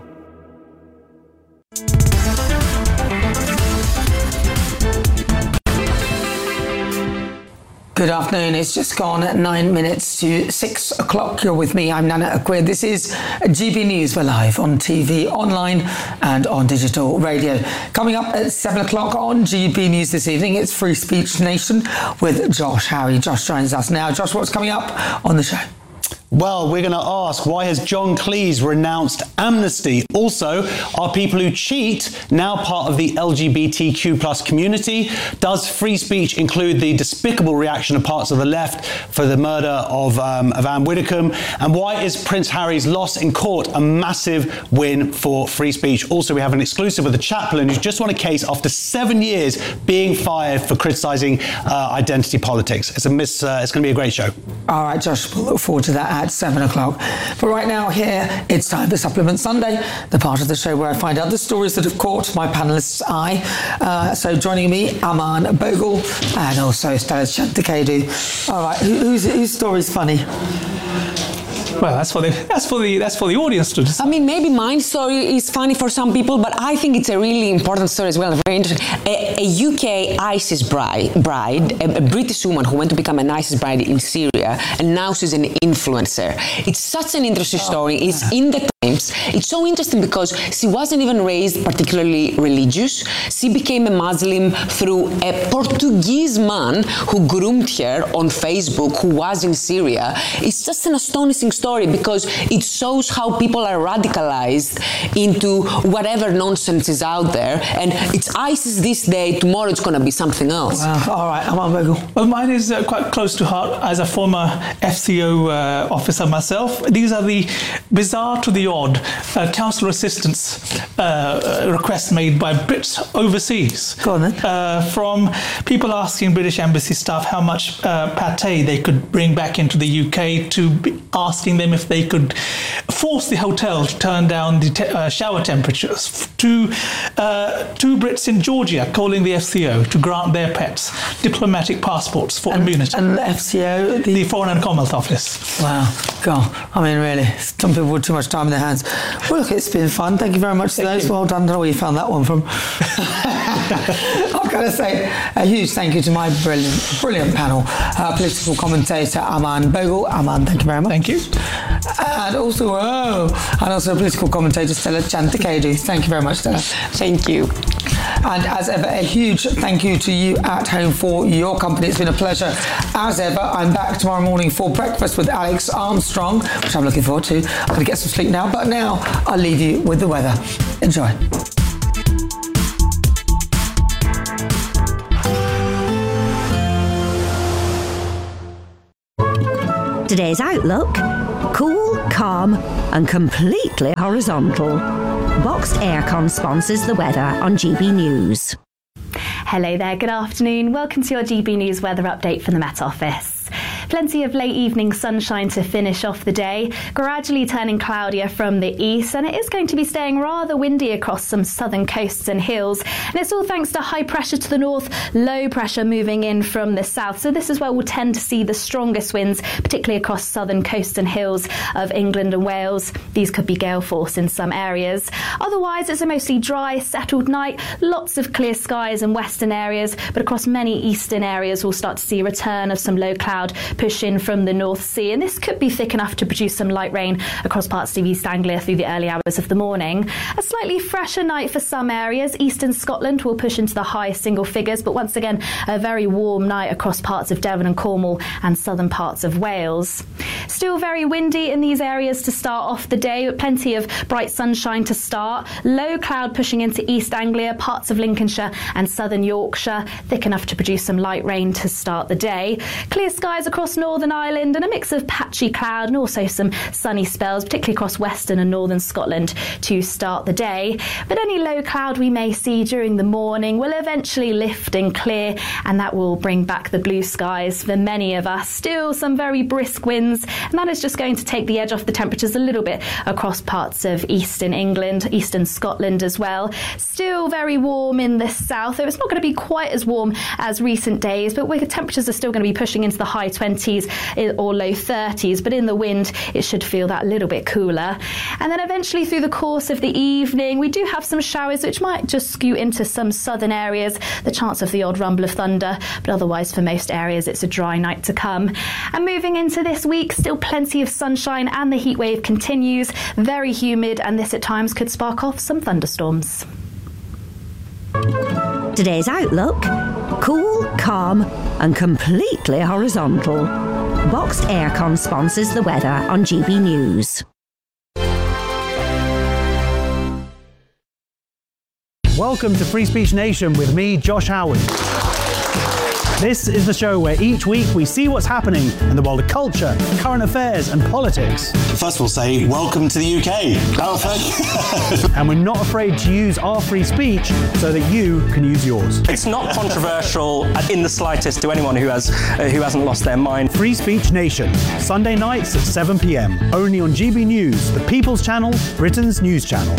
Good afternoon. It's just gone at nine minutes to six o'clock. You're with me. I'm Nana Akwir. This is G B News. We're live on T V, online and on digital radio. Coming up at seven o'clock on G B News this evening, it's Free Speech Nation with Josh Howie. Josh joins us now. Josh, what's coming up on the show? Well, we're going to ask, why has John Cleese renounced amnesty? Also, are people who cheat now part of the L G B T Q plus community? Does free speech include the despicable reaction of parts of the left for the murder of, um, of Anne Widdecombe? And why is Prince Harry's loss in court a massive win for free speech? Also, we have an exclusive with the chaplain who's just won a case after seven years being fired for criticising uh, identity politics. It's a miss. Uh, it's going to be a great show. All right, Josh, we'll look forward to that at seven o'clock. But right now, here, it's time for Supplement Sunday, the part of the show where I find out the stories that have caught my panellists' eye. Uh, so joining me, Aman Bogle and also Stella Chantakadu. All right, who, whose, whose story's funny? Well, that's for the that's for the that's for the audience to decide. I mean, maybe my story is funny for some people, but I think it's a really important story as well. Very interesting. A, a U K ISIS bride, bride a, a British woman who went to become an ISIS bride in Syria, and now she's an influencer. It's such an interesting story. It's in the Times. It's so interesting because she wasn't even raised particularly religious. She became a Muslim through a Portuguese man who groomed her on Facebook, who was in Syria. It's just an astonishing story. story because it shows how people are radicalized into whatever nonsense is out there. And it's ISIS this day, tomorrow it's going to be something else. Wow. All right, Aman Bogle. Well, mine is uh, quite close to heart as a former F C O uh, officer myself. These are the bizarre to the odd uh, council assistance uh, requests made by Brits overseas. Go on then. Uh, from people asking British Embassy staff how much uh, pate they could bring back into the U K, to be asking them if they could force the hotel to turn down the te- uh, shower temperatures, to uh, two Brits in Georgia calling the F C O to grant their pets diplomatic passports for and, immunity. And the F C O? The, the Foreign and Commonwealth Office. Wow. God. I mean, really, some people with too much time in their hands. Well, look, it's been fun. Thank you very much to Thank those. you. Well done. I don't know where you found that one from. I've got to say a huge thank you to my brilliant, brilliant panel. Uh, political commentator Aman Bogle. Aman, thank you very much. Thank you. And also, oh, and also political commentator Stella Chantakadu. Thank you very much, Stella. Thank you. And as ever, a huge thank you to you at home for your company. It's been a pleasure. As ever, I'm back tomorrow morning for breakfast with Alex Armstrong, which I'm looking forward to. I'm going to get some sleep now, but now I'll leave you with the weather. Enjoy. Today's outlook: cool, calm and completely horizontal. Boxed Aircon sponsors the weather on G B News. Hello there, good afternoon. Welcome to your G B News weather update from the Met Office. Plenty of late evening sunshine to finish off the day, gradually turning cloudier from the east, and it is going to be staying rather windy across some southern coasts and hills. And it's all thanks to high pressure to the north, low pressure moving in from the south. So this is where we'll tend to see the strongest winds, particularly across southern coasts and hills of England and Wales. These could be gale force in some areas. Otherwise, it's a mostly dry, settled night, lots of clear skies in western areas, but across many eastern areas we'll start to see a return of some low cloud push in from the North Sea, and this could be thick enough to produce some light rain across parts of East Anglia through the early hours of the morning. A slightly fresher night for some areas. Eastern Scotland will push into the high single figures, but once again a very warm night across parts of Devon and Cornwall and southern parts of Wales. Still very windy in these areas to start off the day, with plenty of bright sunshine to start. Low cloud pushing into East Anglia, parts of Lincolnshire and southern Yorkshire, thick enough to produce some light rain to start the day. Clear skies across Northern Ireland and a mix of patchy cloud and also some sunny spells, particularly across western and northern Scotland to start the day. But any low cloud we may see during the morning will eventually lift and clear, and that will bring back the blue skies for many of us. Still some very brisk winds, and that is just going to take the edge off the temperatures a little bit across parts of eastern England, eastern Scotland as well. Still very warm in the south, though it's not going to be quite as warm as recent days, but the temperatures are still going to be pushing into the high twenties or low thirties, but in the wind it should feel that little bit cooler. And then eventually through the course of the evening we do have some showers which might just skew into some southern areas, the chance of the odd rumble of thunder, but otherwise for most areas it's a dry night to come. And moving into this week, still plenty of sunshine and the heat wave continues, very humid, and this at times could spark off some thunderstorms. Today's outlook: cool, calm and completely horizontal. Boxed Aircon sponsors the weather on G B News. Welcome to Free Speech Nation with me, Josh Howard. This is the show where each week we see what's happening in the world of culture, current affairs and politics. First we'll say, welcome to the U K. And we're not afraid to use our free speech so that you can use yours. It's not controversial in the slightest to anyone who has uh, who hasn't lost their mind. Free Speech Nation, Sunday nights at seven p.m. Only on G B News, the People's Channel, Britain's news channel.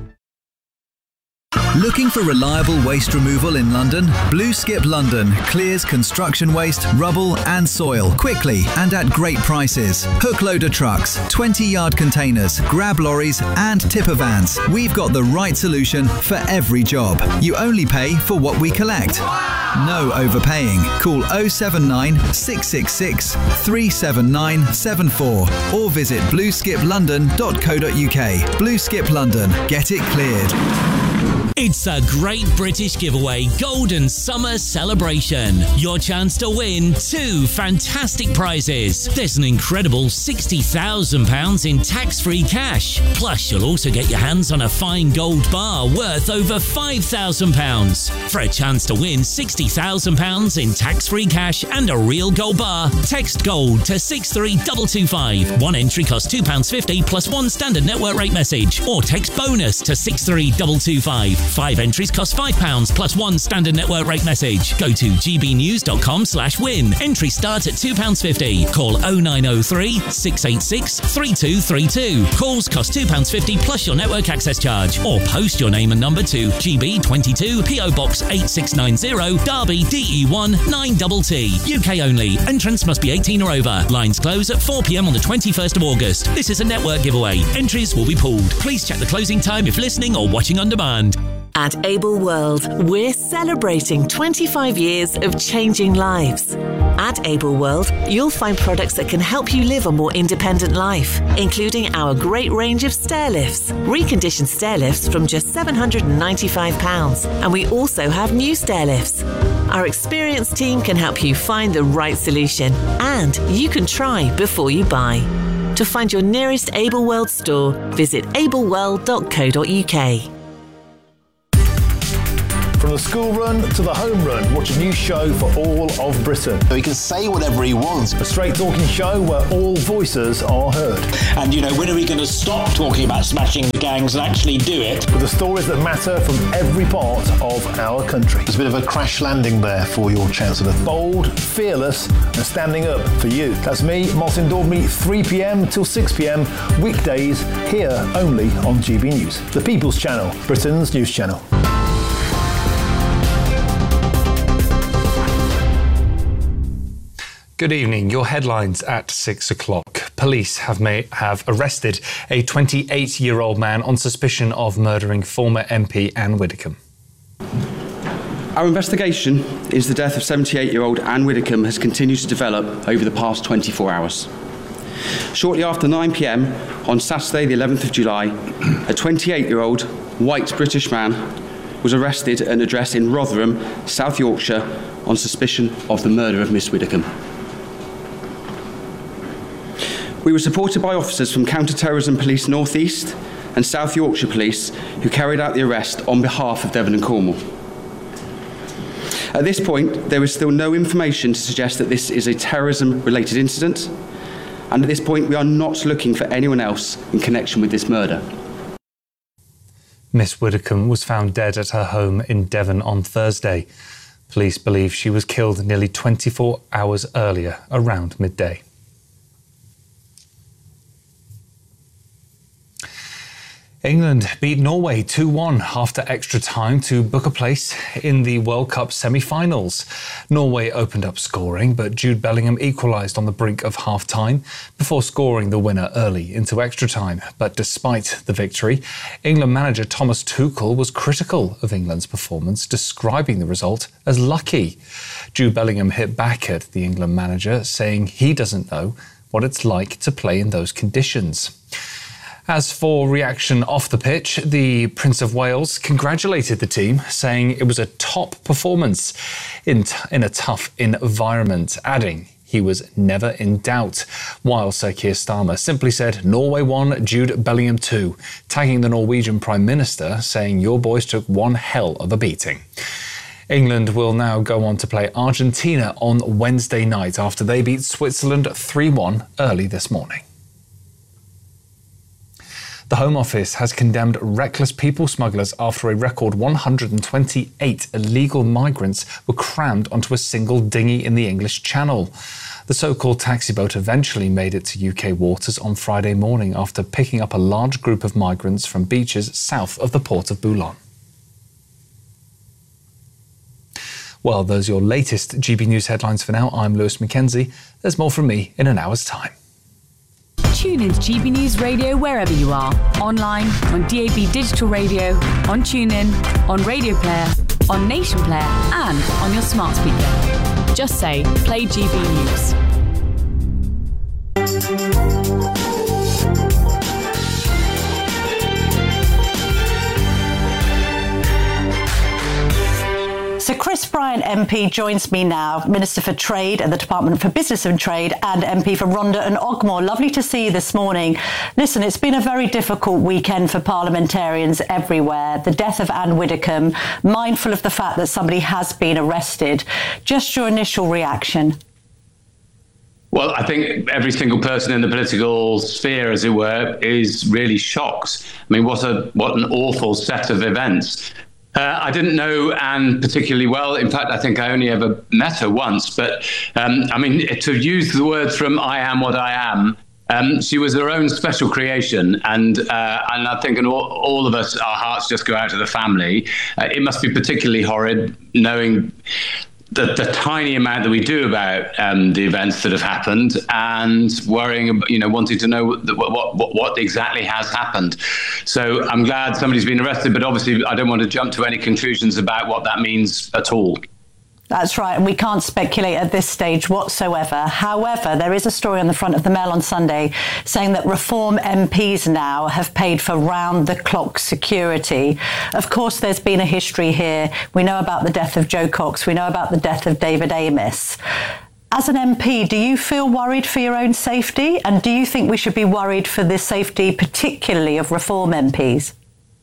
Looking for reliable waste removal in London? Blue Skip London clears construction waste, rubble and soil quickly and at great prices. Hook loader trucks, twenty yard containers, grab lorries and tipper vans. We've got the right solution for every job. You only pay for what we collect. No overpaying. Call oh seven nine, six six six, three seven nine seven four or visit blue skip london dot co dot uk. Blue Skip London. Get it cleared. It's a Great British Giveaway Golden Summer Celebration. Your chance to win two fantastic prizes. There's an incredible sixty thousand pounds in tax-free cash. Plus, you'll also get your hands on a fine gold bar worth over five thousand pounds. For a chance to win sixty thousand pounds in tax-free cash and a real gold bar, text GOLD to six three two two five. One entry costs two pounds fifty plus one standard network rate message. Or text BONUS to six three two two five. Five entries cost five pounds plus one standard network rate message. Go to gbnews.com slash win. Entry starts at two pounds fifty. Call oh nine oh three, six eight six, three two three two. Calls cost two pounds fifty plus your network access charge. Or post your name and number to G B twenty-two P O Box eight six nine zero, Derby D E one nine T T. U K only. Entrance must be eighteen or over. Lines close at four p m on the twenty-first of August. This is a network giveaway. Entries will be pulled. Please check the closing time if listening or watching on demand. At Able World, we're celebrating twenty-five years of changing lives. At Able World, you'll find products that can help you live a more independent life, including our great range of stair lifts, reconditioned stair lifts from just seven hundred ninety-five pounds, and we also have new stair lifts. Our experienced team can help you find the right solution, and you can try before you buy. To find your nearest Able World store, visit able world dot co dot u k. From the school run to the home run, watch a new show for all of Britain. So he can say whatever he wants. A straight talking show where all voices are heard. And, you know, when are we going to stop talking about smashing the gangs and actually do it? With the stories that matter from every part of our country. There's a bit of a crash landing there for your Chancellor. Bold, fearless and standing up for you. That's me, Martin Daubney, three p m till six p m, weekdays, here only on G B News. The People's Channel, Britain's news channel. Good evening. Your headlines at six o'clock. Police have made, have arrested a twenty-eight-year-old man on suspicion of murdering former M P Anne Widdecombe. Our investigation into the death of seventy-eight-year-old Anne Widdecombe has continued to develop over the past twenty-four hours. Shortly after nine p m on Saturday the eleventh of July, a twenty-eight-year-old white British man was arrested at an address in Rotherham, South Yorkshire, on suspicion of the murder of Miss Widdecombe. We were supported by officers from Counter-Terrorism Police North East and South Yorkshire Police who carried out the arrest on behalf of Devon and Cornwall. At this point, there is still no information to suggest that this is a terrorism-related incident, and at this point we are not looking for anyone else in connection with this murder. Miss Widdecombe was found dead at her home in Devon on Thursday. Police believe she was killed nearly twenty-four hours earlier, around midday. England beat Norway two one after extra time to book a place in the World Cup semi-finals. Norway opened up scoring, but Jude Bellingham equalised on the brink of half-time before scoring the winner early into extra time. But despite the victory, England manager Thomas Tuchel was critical of England's performance, describing the result as lucky. Jude Bellingham hit back at the England manager, saying he doesn't know what it's like to play in those conditions. As for reaction off the pitch, the Prince of Wales congratulated the team, saying it was a top performance in, t- in a tough environment, adding he was never in doubt, while Sir Keir Starmer simply said Norway won, Jude Bellingham two, tagging the Norwegian Prime Minister, saying your boys took one hell of a beating. England will now go on to play Argentina on Wednesday night after they beat Switzerland three one early this morning. The Home Office has condemned reckless people smugglers after a record one hundred twenty-eight illegal migrants were crammed onto a single dinghy in the English Channel. The so-called taxi boat eventually made it to U K waters on Friday morning after picking up a large group of migrants from beaches south of the port of Boulogne. Well, those are your latest G B News headlines for now. I'm Lewis Mackenzie. There's more from me in an hour's time. Tune in to G B News Radio wherever you are. Online, on D A B Digital Radio, on TuneIn, on Radio Player, on Nation Player and on your smart speaker. Just say, play G B News. So Chris Bryant M P joins me now, Minister for Trade at the Department for Business and Trade and M P for Rhondda and Ogmore. Lovely to see you this morning. Listen, it's been a very difficult weekend for parliamentarians everywhere. The death of Anne Widdecombe, mindful of the fact that somebody has been arrested. Just your initial reaction. Well, I think every single person in the political sphere, as it were, is really shocked. I mean, what a what an awful set of events. Uh, I didn't know Anne particularly well. In fact, I think I only ever met her once. But um, I mean, to use the words from I Am What I Am, um, she was her own special creation. And uh, and I think all, all of us, our hearts just go out to the family. Uh, it must be particularly horrid knowing The, the tiny amount that we do about um, the events that have happened, and worrying, you know, wanting to know what, what what exactly has happened. So I'm glad somebody's been arrested, but obviously I don't want to jump to any conclusions about what that means at all. That's right, and we can't speculate at this stage whatsoever. However, there is a story on the front of the Mail on Sunday saying that Reform M Ps now have paid for round-the-clock security. Of course, there's been a history here. We know about the death of Jo Cox. We know about the death of David Amess. As an M P, do you feel worried for your own safety? And do you think we should be worried for the safety, particularly of Reform M Ps?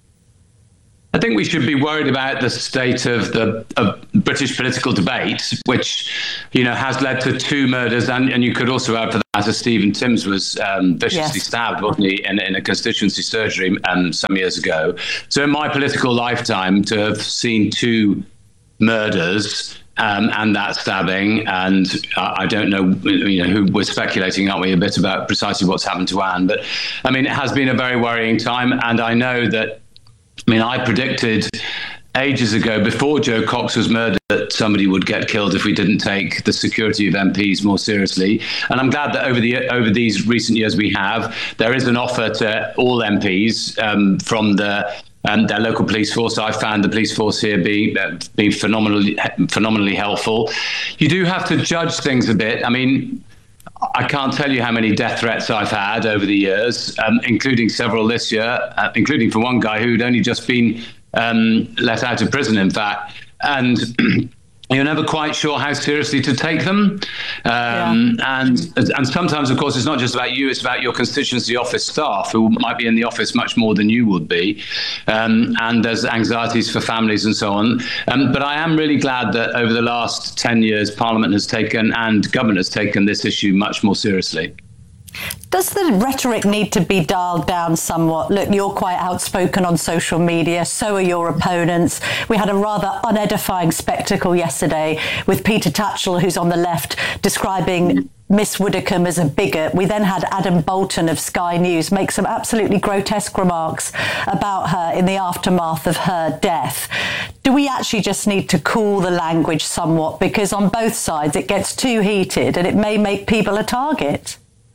I think we should be worried about the state of the of British political debate, which, you know, has led to two murders. And, and you could also add for that as Stephen Timms was um, viciously yes. stabbed, wasn't he, in, in a constituency surgery um, some years ago. So in my political lifetime, to have seen two murders Um, and that stabbing, and uh, I don't know, you know, who we're speculating, aren't we, a bit about precisely what's happened to Anne. But I mean, it has been a very worrying time, and I know that. I mean, I predicted ages ago, before Jo Cox was murdered, that somebody would get killed if we didn't take the security of M Ps more seriously. And I'm glad that over the over these recent years we have. There is an offer to all M Ps um, from the um, their local police force. I found the police force here be uh, be phenomenally phenomenally helpful. You do have to judge things a bit. I mean, I can't tell you how many death threats I've had over the years, um, including several this year, uh, including for one guy who'd only just been um, let out of prison, in fact. And you're never quite sure how seriously to take them. Um, yeah. And and sometimes, of course, it's not just about you, it's about your constituency office staff who might be in the office much more than you would be. Um, and there's anxieties for families and so on. Um, but I am really glad that over the last ten years, Parliament has taken and government has taken this issue much more seriously. Does the rhetoric need to be dialed down somewhat? Look, you're quite outspoken on social media, so are your opponents. We had a rather unedifying spectacle yesterday with Peter Tatchell, who's on the left, describing Miss Widdecombe as a bigot. We then had Adam Bolton of Sky News make some absolutely grotesque remarks about her in the aftermath of her death. Do we actually just need to cool the language somewhat? Because on both sides it gets too heated and it may make people a target.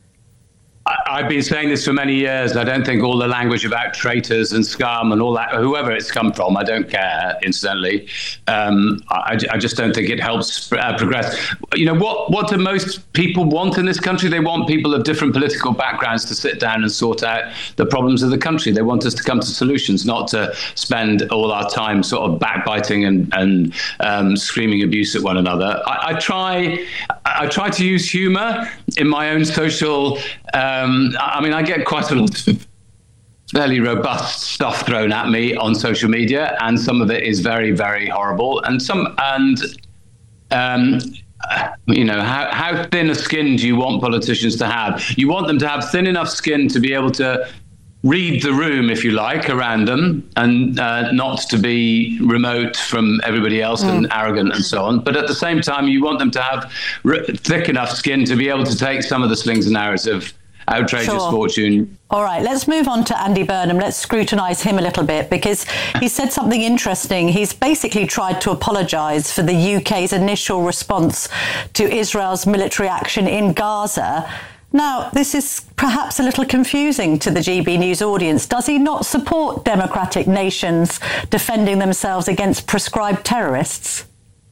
I've been saying this for many years. I don't think all the language about traitors and scum and all that, whoever it's come from, I don't care, incidentally. Um, I, I just don't think it helps uh, progress. You know, what, what do most people want in this country? They want people of different political backgrounds to sit down and sort out the problems of the country. They want us to come to solutions, not to spend all our time sort of backbiting and, and um, screaming abuse at one another. I, I try, I try to use humour in my own social Um, I mean, I get quite a lot of fairly robust stuff thrown at me on social media, and some of it is very, very horrible. And some, and um, you know, how, how thin a skin do you want politicians to have? You want them to have thin enough skin to be able to read the room, if you like, around them, and uh, not to be remote from everybody else mm. and arrogant and so on. But at the same time, you want them to have r- thick enough skin to be able to take some of the slings and arrows of outrageous sure. fortune. All right, let's move on to Andy Burnham. Let's scrutinise him a little bit, because he said something interesting. He's basically tried to apologise for the U K's initial response to Israel's military action in Gaza. Now, this is perhaps a little confusing to the G B News audience. Does he not support democratic nations defending themselves against prescribed terrorists?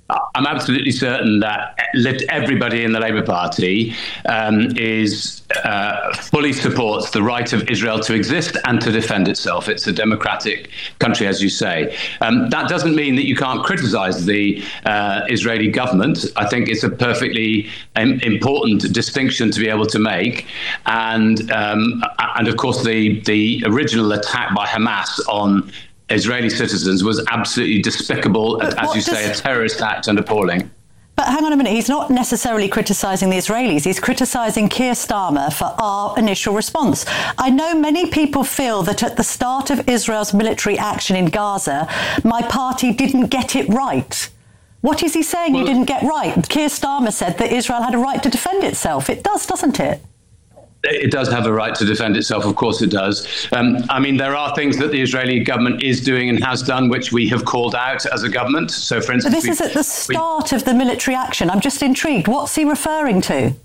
I'm absolutely certain that everybody in the Labour Party um, is uh, fully supports the right of Israel to exist and to defend itself. It's a democratic country, as you say. Um, that doesn't mean that you can't criticise the uh, Israeli government. I think it's a perfectly um, important distinction to be able to make. And um, and of course, the the original attack by Hamas on Israeli citizens was absolutely despicable, but as you say, a terrorist act and appalling. But hang on a minute, he's not necessarily criticising the Israelis, he's criticising Keir Starmer for our initial response. I know many people feel that at the start of Israel's military action in Gaza, my party didn't get it right. What is he saying well, you didn't get right? Keir Starmer said that Israel had a right to defend itself. It does, doesn't it? It does have a right to defend itself, of course it does. Um, I mean, there are things that the Israeli government is doing and has done which we have called out as a government. So, for instance... But this is at the start we, of the military action. I'm just intrigued. What's he referring to?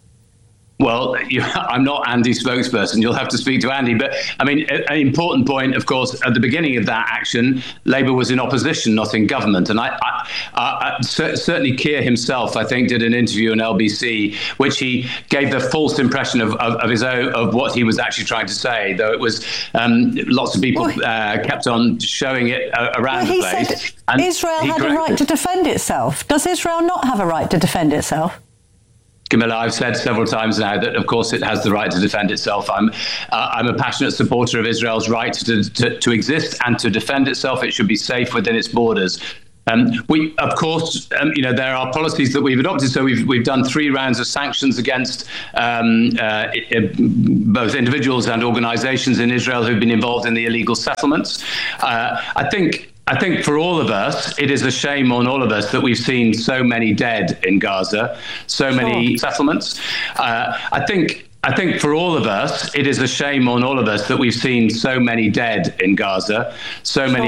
Well, you, I'm not Andy's spokesperson. You'll have to speak to Andy. But, I mean, an important point, of course, at the beginning of that action, Labour was in opposition, not in government. And I, I, I, I certainly Keir himself, I think, did an interview on L B C, which he gave the false impression of, of, of his own, of what he was actually trying to say, though it was um, lots of people well, uh, kept on showing it uh, around well, the place. He said and Israel had corrected. a right to defend itself. Does Israel not have a right to defend itself? Camilla, I've said several times now that, of course, it has the right to defend itself. I'm, uh, I'm a passionate supporter of Israel's right to, to, to exist and to defend itself. It should be safe within its borders. Um, we, of course, um, you know, there are policies that we've adopted. So we've we've done three rounds of sanctions against um, uh, it, both individuals and organisations in Israel who've been involved in the illegal settlements. Uh, I think. I think for all of us, it is a shame on all of us that we've seen so many dead in Gaza, so many settlements. Uh, I think. I think for all of us, it is a shame on all of us that we've seen so many dead in Gaza, so many